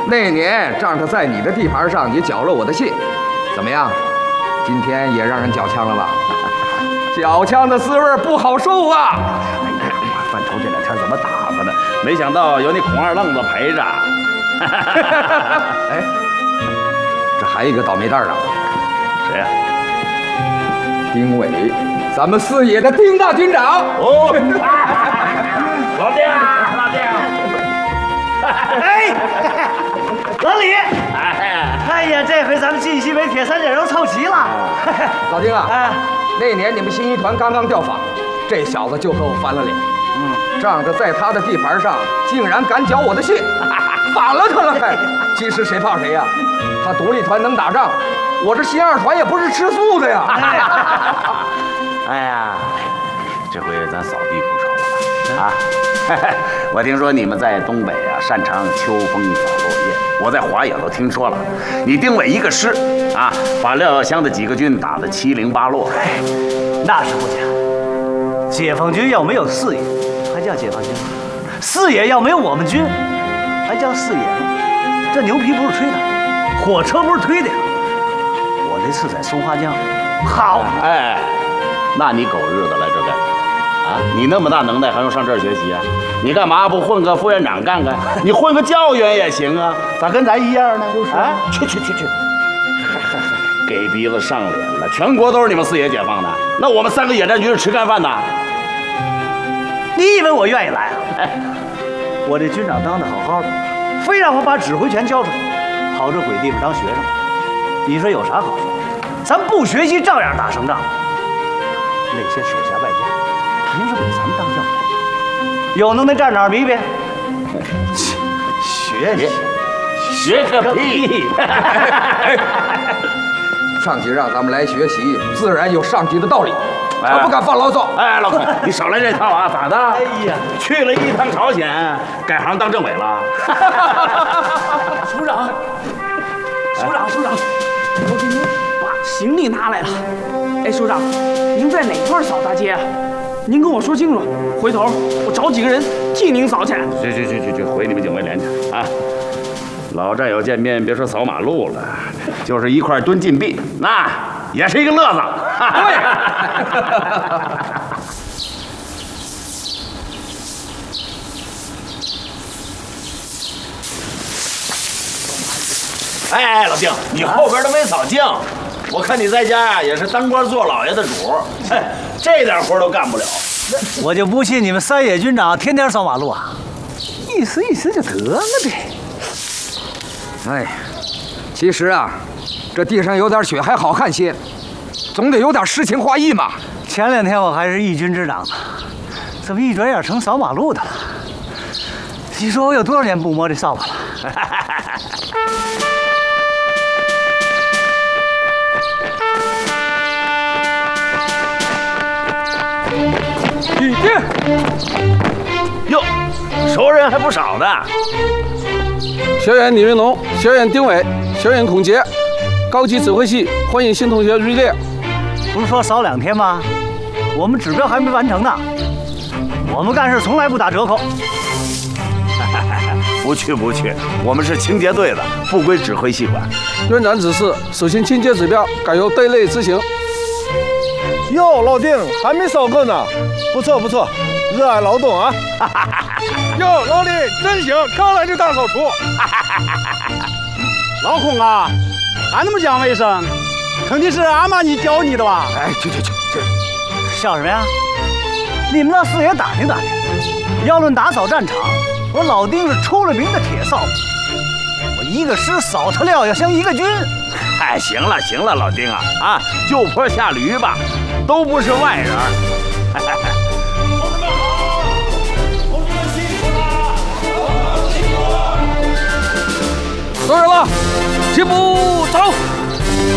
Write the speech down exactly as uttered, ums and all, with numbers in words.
那年仗着在你的地盘上，你缴了我的信，怎么样？今天也让人缴枪了吧？缴枪的滋味不好受啊！ 哎呀，范畴这两天怎么打发呢？没想到有你孔二愣子陪着。 哎，这还有一个倒霉蛋啊！ 谁呀？ 丁伟，咱们四野的丁大军长。 哦，老丁，老丁。 哎，老李，哎呀，这回咱们晋西北铁三角都凑齐了。 老丁啊， 哎， 那年你们新一团刚刚调访，这小子就和我翻了脸。嗯，仗着在他的地盘上，竟然敢缴我的信，反了他了还。其实谁怕谁呀？他独立团能打仗，我这新二团也不是吃素的呀。 哎呀，这回咱扫地不愁了啊！我听说你们在东北啊，擅长秋风扫落叶。我在华野都听说了，你丁伟一个师啊，把廖耀湘的几个军打得七零八落。 哎，那是不假。解放军要没有四野，还叫解放军吗？四野要没有我们军，还叫四野吗？这牛皮不是吹的，火车不是推的呀。我那次在松花江，好， 哎，那你狗日的来这干什么？啊，你那么大能耐，还用上这儿学习啊？你干嘛不混个副院长干干？你混个教员也行啊，咋跟咱一样呢？就是啊，去去去去，给鼻子上脸了！全国都是你们四野解放的，那我们三个野战军是吃干饭的。 你以为我愿意来啊？哎，我这军长当的好好的，非让我把指挥权交出去，跑这鬼地方当学生，你说有啥好说？咱不学习照样打胜仗。那些手下败将。凭什么给咱们当教员？有能耐站哪儿比比？学你， 学个屁！ 上级让咱们来学习，自然有上级的道理，他不敢发牢骚。 哎，老孔，你少来这套啊！咋的？ 哎呀， 去了一趟朝鲜，改行当政委了。 首长，首长，首长，我给您把行李拿来了。哎，首长，您在哪块扫大街啊？您跟我说清楚，回头我找几个人替您扫去。 去去去去去，回你们警卫连去啊！老战友见面，别说扫马路了，就是一块蹲禁闭，那也是一个乐子。 对。 哎，老丁，你后边都没扫净，我看你在家呀也是当官做老爷的主，嘿，这点活都干不了。 我就不信你们三野军长天天扫马路啊，意思意思就得了呗。 哎，其实啊，这地上有点血还好看些，总得有点诗情画意嘛。 前两天我还是义军之长呢，怎么一转眼成扫马路的了？你说我有多少年不摸这扫把了？ 一定。 哟，熟人还不少呢。 学员李云龙，学员丁伟，学员孔杰，高级指挥系，欢迎新同学入列。 不是说扫两天吗？我们指标还没完成呢。我们干事从来不打折扣。 不去不去，我们是清洁队的，不归指挥系管。 院长指示，首先清洁指标改由队内执行。 哟，老丁还没扫够呢，不错不错，热爱劳动啊！哟，老李真行，刚来就大扫除。 老孔啊，俺那么讲卫生，肯定是俺妈你教你的吧？ 哎，去去去去，笑什么呀？你们到四野打听打听，要论打扫战场，我老丁是出了名的铁扫把，我一个师扫他廖耀湘一个军。 哎，行了行了，老丁啊啊，就坡下驴吧，都不是外人。同志们好，同志们辛苦了，辛苦了。 收人了，齐步走。